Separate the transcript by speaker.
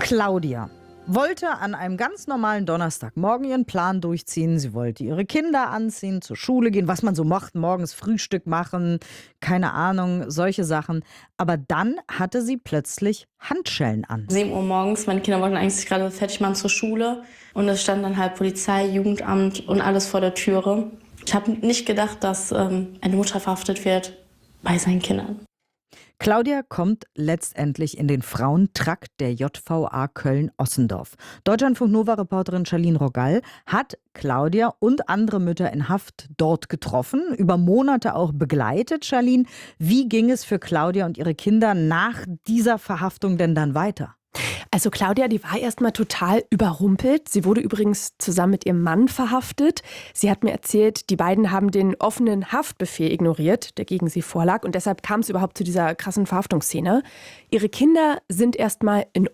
Speaker 1: Claudia wollte an einem ganz normalen Donnerstagmorgen ihren Plan durchziehen. Sie wollte ihre Kinder anziehen, zur Schule gehen, was man so macht, morgens Frühstück machen, keine Ahnung, solche Sachen. Aber dann hatte sie plötzlich Handschellen an.
Speaker 2: 7 Uhr morgens, meine Kinder wollten eigentlich sich gerade fertig machen zur Schule. Und es stand dann halt Polizei, Jugendamt und alles vor der Türe. Ich habe nicht gedacht, dass eine Mutter verhaftet wird bei seinen Kindern.
Speaker 1: Claudia kommt letztendlich in den Frauentrakt der JVA Köln-Ossendorf. Deutschlandfunk-Nova-Reporterin Charlene Rogall hat Claudia und andere Mütter in Haft dort getroffen, über Monate auch begleitet. Charlene, wie ging es für Claudia und ihre Kinder nach dieser Verhaftung denn dann weiter?
Speaker 3: Also Claudia, die war erstmal total überrumpelt. Sie wurde übrigens zusammen mit ihrem Mann verhaftet. Sie hat mir erzählt, die beiden haben den offenen Haftbefehl ignoriert, der gegen sie vorlag. Und deshalb kam es überhaupt zu dieser krassen Verhaftungsszene. Ihre Kinder sind erstmal in